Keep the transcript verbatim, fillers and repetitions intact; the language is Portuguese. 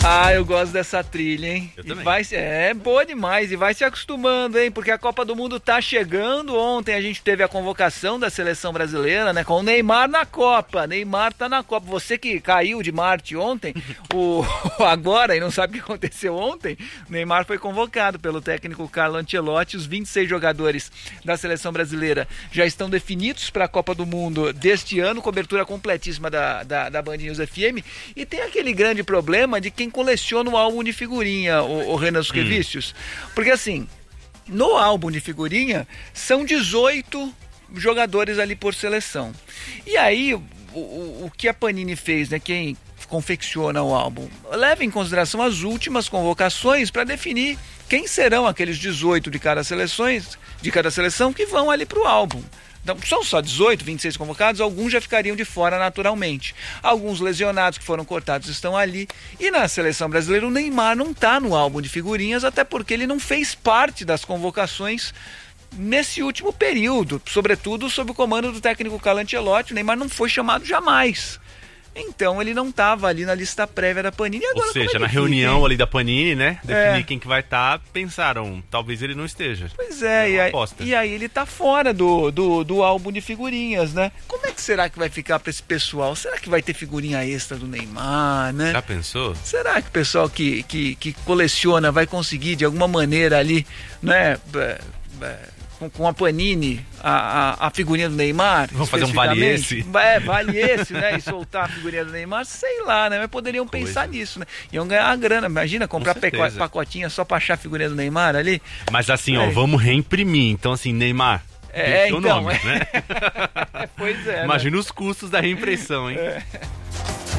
Ah, eu gosto dessa trilha, hein? Eu e também. vai, é boa demais e vai se acostumando, hein? Porque a Copa do Mundo tá chegando. Ontem a gente teve a convocação da seleção brasileira, né? Com o Neymar na Copa. Neymar tá na Copa. Você que caiu de Marte ontem, o agora e não sabe o que aconteceu ontem, o Neymar foi convocado pelo técnico Carlo Ancelotti. Os vinte e seis jogadores da seleção brasileira já estão definidos para a Copa do Mundo deste ano, cobertura completíssima da, da, da Band News F M. E tem aquele grande problema de quem coleciona o álbum de figurinha, o, o Renan Suquevicius. Hum. Porque assim, no álbum de figurinha são dezoito jogadores ali por seleção. E aí, o, o, o que a Panini fez, né? Quem confecciona o álbum, leva em consideração as últimas convocações para definir quem serão aqueles dezoito de cada seleções, de cada seleção que vão ali para o álbum. Então, são só dezoito, vinte e seis convocados, alguns já ficariam de fora naturalmente. Alguns lesionados que foram cortados estão ali. E na seleção brasileira o Neymar não está no álbum de figurinhas, até porque ele não fez parte das convocações nesse último período, sobretudo sob o comando do técnico Carlo Ancelotti. O Neymar não foi chamado jamais. Então ele não estava ali na lista prévia da Panini. Agora, ou seja, é na fica, reunião hein? ali da Panini, né? Definir É. quem que vai estar, tá, pensaram, talvez ele não esteja. Pois é, é e, aí, aposta. e aí ele tá fora do, do, do álbum de figurinhas, né? Como é que será que vai ficar para esse pessoal? Será que vai ter figurinha extra do Neymar, né? Já pensou? Será que o pessoal que, que, que coleciona vai conseguir de alguma maneira ali, né? É, é, Com, com a Panini, a, a, a figurinha do Neymar. Vamos fazer um vale esse? É, vale esse, né? E soltar a figurinha do Neymar, sei lá, né? Mas poderiam Coisa. pensar nisso, né? Iam ganhar a grana, imagina, comprar pacotinha, pacotinha só pra achar a figurinha do Neymar ali. Mas assim, é. ó, vamos reimprimir. Então assim, Neymar, é, seu então, nome, é. né? Pois é. Imagina né? os custos da reimpressão, hein? É.